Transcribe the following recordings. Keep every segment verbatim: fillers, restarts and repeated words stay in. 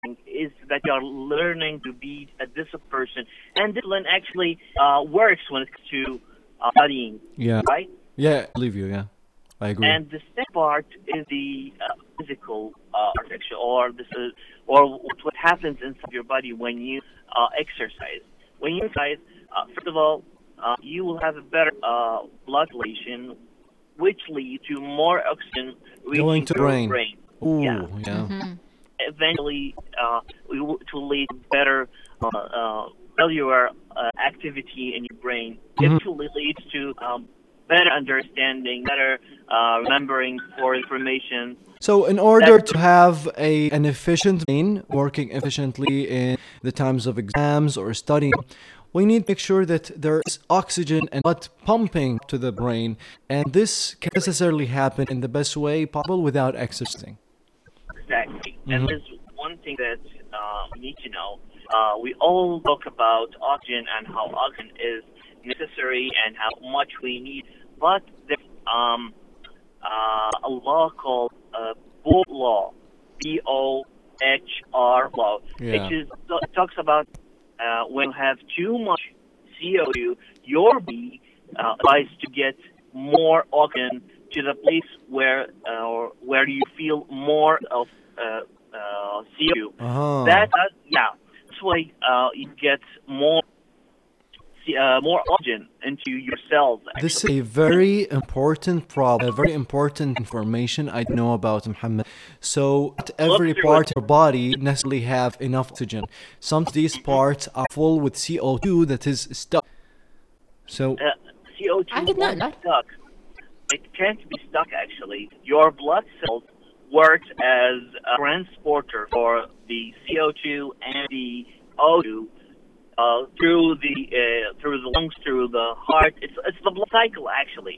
is that you're learning to be a disciplined person, and discipline actually uh, works when it comes to uh, studying, Yeah. right? Yeah, I believe you. Yeah, I agree. And the second part is the uh, physical uh, architecture, or this is, or what happens inside your body when you uh, exercise. When you exercise, uh, first of all, uh, you will have a better uh, blood circulation, which leads to more oxygen Going reaching to your brain. brain. Ooh, Yeah. yeah. Mm-hmm. Eventually, uh, it will to lead to better uh, uh, cellular uh, activity in your brain. Mhm. It will leads to um, better understanding, better uh, remembering for information. So, in order That's to have a an efficient brain working efficiently in the times of exams or studying, we need to make sure that there is oxygen and blood pumping to the brain, and this can necessarily happen in the best way possible without exercising. exactly. And Hmm. there's one thing that uh, we need to know. Uh, we all talk about oxygen and how oxygen is necessary and how much we need, but there's um, uh, a law called uh, Bohr law, B O H R law, Yeah. which is it talks about uh, when you have too much C O two, your body uh, tries to get more oxygen to the place where uh, where you feel more of uh, uh, C O two. Uh-huh. That uh, yeah, that's why uh, you get more C- uh, more oxygen into your cells. This is Actually, a very important problem, a very important information I know about, Muhammad. So, not every look through part it. of your body necessarily have enough oxygen. Some of these parts are full with C O two that is stuck. So, Uh, C O two I did not won't know. stuck. It can't be stuck actually. Your blood cells work as a transporter for the C O two and the O two uh, through the uh, through the lungs, through the heart. It's it's the blood cycle actually.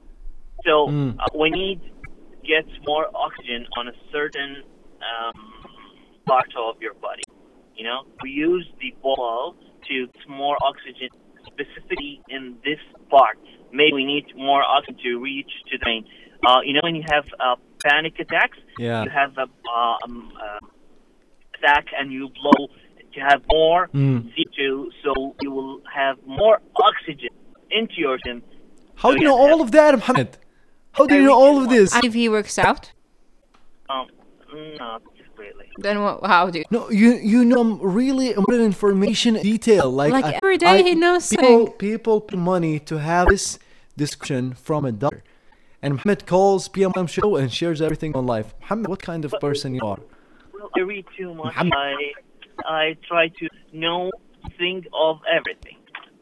So mm, uh, we need to get more oxygen on a certain um, part of your body. You know, we use the ball to get more oxygen specifically in this part. Maybe we need more oxygen to reach to the brain. Uh, you know, when you have uh, panic attacks, yeah. you have a uh, um, uh, attack and you blow to have more Mm. C O two, so you will have more oxygen into your system. How So do you you know have all of that, Muhammad? How do you every know all two of months. this? If he works out, Um, not really. then what, how do you? No, you you know really important information in detail. Like, Like I, every day I- he knows people, something. people pay money to have this description from a doctor. And Muhammad calls P M show and shares everything on life. Muhammad, what kind of person you are? Well, I read too much. Muhammad. I I try to know think of everything.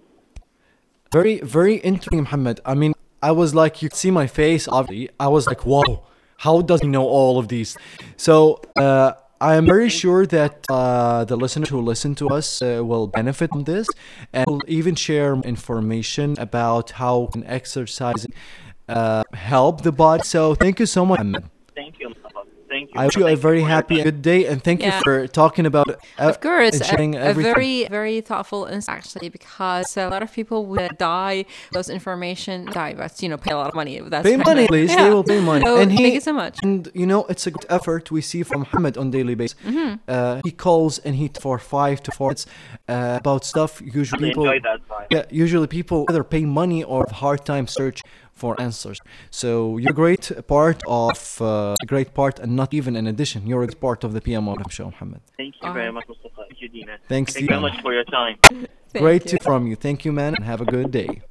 Very, very interesting, Muhammad. I mean, I was like, you could see my face, obviously. I was like, whoa, how does he know all of these? So, uh, I am very sure that uh, the listeners who listen to us uh, will benefit from this and will even share information about how can exercise uh, help the body. So, thank you so much, Muhammad. Thank you, Mustafa. Thank you. I wish you a Thank very for your happy and time. good day, and thank Yeah. you for talking about uh, Of course, and a, sharing a everything. very, very thoughtful insight actually, because a lot of people would die those information die, but you know, pay a lot of money. That's Pay fine. money, please. Yeah. They will pay money. So, and he, thank you so much. And you know, it's a good effort we see from Muhammad on daily basis. Mm-hmm. Uh, he calls and he for five to four minutes uh, about stuff. Usually, I people, enjoy that time. yeah, usually people either pay money or have a hard time search for answers. So you're a great part of uh, a great part, and not even in addition, you're a great part of the P M O show, Muhammad. Thank you Oh. very much, Mustafa. Thank you, Dina. Thanks Thank to you very you. much for your time. Thank Great you. to from you. Thank you, man, and have a good day.